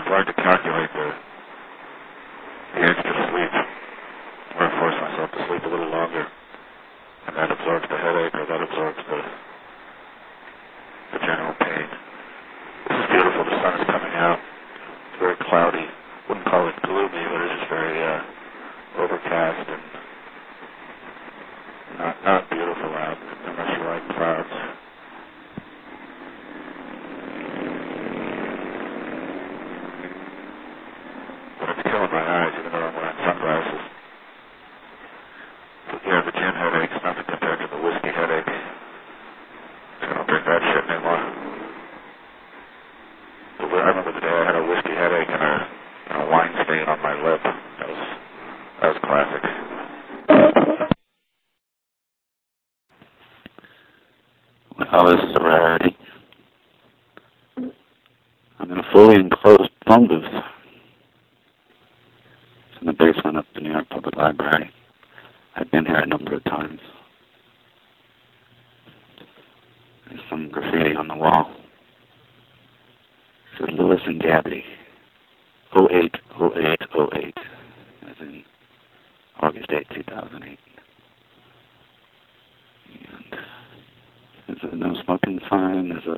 tried to calculate the edge to sleep, where I force myself to sleep a little longer, and that absorbs the headache, or that absorbs the general pain. This is beautiful. The sun is coming out. It's very cloudy. Wouldn't call it gloomy, but it's just very overcast and not beautiful out, unless you like clouds. But it's killing my eyes, even though I'm wearing sunglasses. But yeah, the gin headache's nothing compared to the whiskey headache. So I don't drink that shit anymore. But I remember the day I had a whiskey headache and a wine stain on my lip. That was classic. Well, this is a rarity. I'm in a fully enclosed phone booth. It's in the basement of the New York Public Library. I've been here a number of times. There's some graffiti on the wall. It says Lewis and Gabby, 080808, as in August 8, 2008. And there's a no smoking sign, there's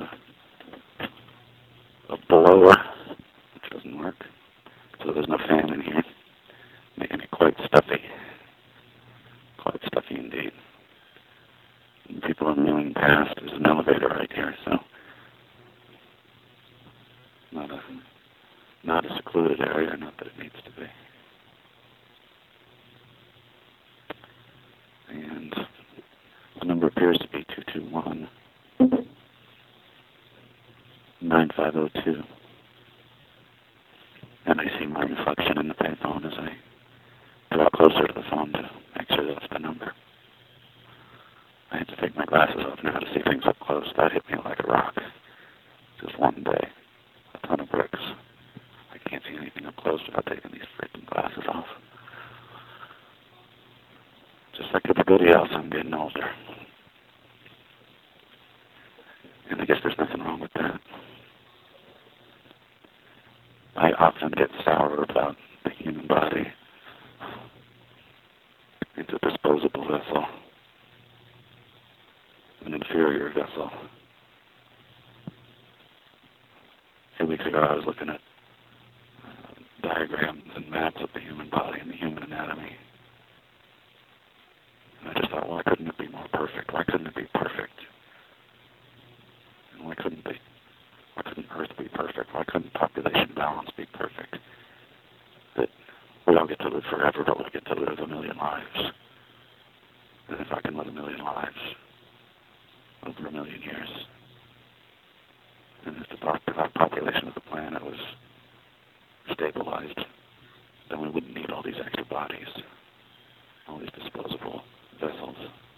a blower, which doesn't work, so there's no fan in here, making it quite stuffy indeed. And people are milling past. There's an elevator right here, so not a secluded area, not that it needs to be. And the number appears to be 221-9502. And I see my reflection in the payphone as I draw closer to the phone to make sure that's the number. I had to take my glasses off now to see things up close. That hit me like a rock. Just one day. A ton of bricks. I can't see anything up close without taking these freaking glasses off. Just like everybody else, I'm getting older. And I guess there's nothing wrong with that. I often get sour about the human body. It's a disposable vessel. An inferior vessel. A few weeks ago I was looking at diagrams and maps of the human body and the human anatomy. And I just thought, why couldn't it be more perfect? Why couldn't it be perfect? And why couldn't Earth be perfect? Why couldn't population balance be perfect? That we don't get to live forever, but we get to live 1,000,000 lives. And if I can live 1,000,000 lives over 1,000,000 years, and if the population of the planet was stabilized, then we wouldn't need all these extra bodies, all these disposable vessels.